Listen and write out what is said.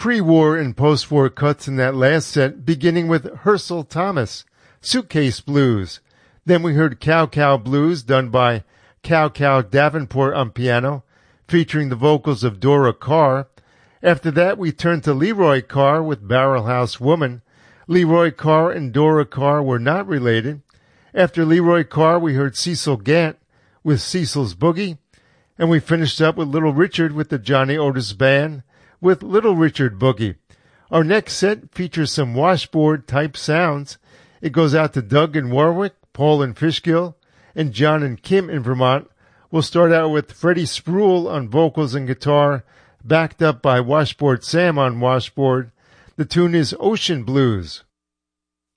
pre-war and post-war cuts in that last set, beginning with Herschel Thomas, Suitcase Blues. Then we heard Cow Cow Blues, done by Cow Cow Davenport on piano, featuring the vocals of Dora Carr. After that, we turned to Leroy Carr with Barrel House Woman. Leroy Carr and Dora Carr were not related. After Leroy Carr, we heard Cecil Gant with Cecil's Boogie. And we finished up with Little Richard with the Johnny Otis Band with Little Richard Boogie. Our next set features some washboard-type sounds. It goes out to Doug in Warwick, Paul in Fishkill, and John and Kim in Vermont. We'll start out with Freddie Spruill on vocals and guitar, backed up by Washboard Sam on washboard. The tune is Ocean Blues.